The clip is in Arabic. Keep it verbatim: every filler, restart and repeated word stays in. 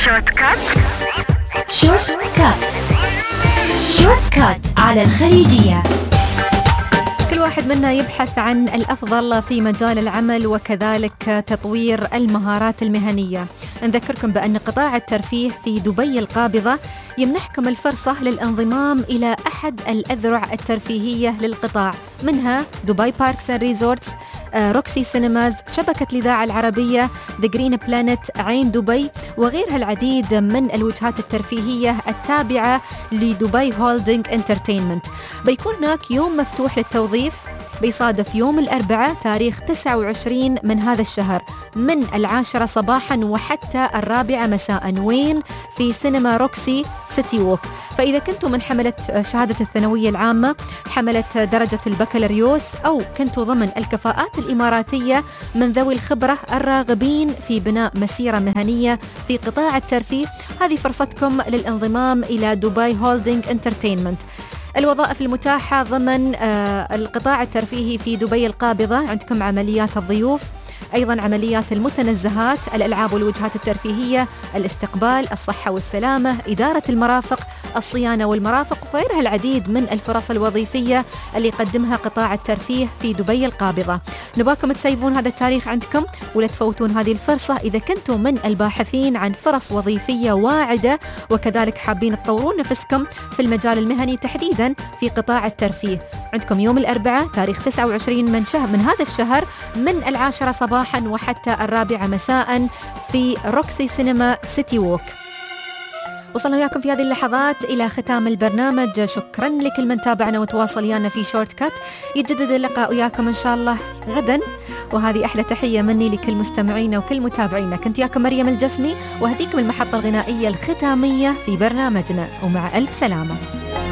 شورت كات. شورت كات شورت كات على الخليجية. كل واحد منا يبحث عن الأفضل في مجال العمل وكذلك تطوير المهارات المهنية. نذكركم بأن قطاع الترفيه في دبي القابضة يمنحكم الفرصة للانضمام إلى أحد الأذرع الترفيهية للقطاع، منها دبي باركس اند ريزورتس، روكسي سينماز، شبكة الإذاعة العربية، ذا جرين بلانت، عين دبي، وغيرها العديد من الوجهات الترفيهية التابعة لدبي هولدينج انترتينمنت. بيكون هناك يوم مفتوح للتوظيف، بيصادف يوم الأربعاء تاريخ تسعة وعشرين من هذا الشهر من العاشرة صباحا وحتى الرابعة مساء. وين؟ في سينما روكسي سيتي ووك. فإذا كنتوا من حملة شهادة الثانوية العامة، حملة درجة البكالوريوس، أو كنتوا ضمن الكفاءات الإماراتية من ذوي الخبرة الراغبين في بناء مسيرة مهنية في قطاع الترفيه، هذه فرصتكم للانضمام إلى دبي هولدينج انترتينمنت. الوظائف المتاحة ضمن آه القطاع الترفيهي في دبي القابضة: عندكم عمليات الضيوف، أيضا عمليات المتنزهات، الألعاب والوجهات الترفيهية، الاستقبال، الصحة والسلامة، إدارة المرافق، الصيانة والمرافق، وغيرها العديد من الفرص الوظيفية اللي يقدمها قطاع الترفيه في دبي القابضة. نباكم تسيبون هذا التاريخ عندكم ولا تفوتون هذه الفرصة إذا كنتم من الباحثين عن فرص وظيفية واعدة، وكذلك حابين تطورون نفسكم في المجال المهني تحديدا في قطاع الترفيه. عندكم يوم الأربعاء تاريخ تسعة وعشرين من شهر من هذا الشهر من العاشرة صباحا وحتى الرابعة مساء في روكسي سينما سيتي ووك. وصلنا وياكم في هذه اللحظات إلى ختام البرنامج. شكرا لكل من تابعنا وتواصل ويانا في شورت كات. يتجدد اللقاء وياكم إن شاء الله غدا، وهذه أحلى تحية مني لكل مستمعينا وكل متابعينا. كنت ياكم مريم الجسمي، وهديكم المحطة الغنائية الختامية في برنامجنا، ومع ألف سلامة.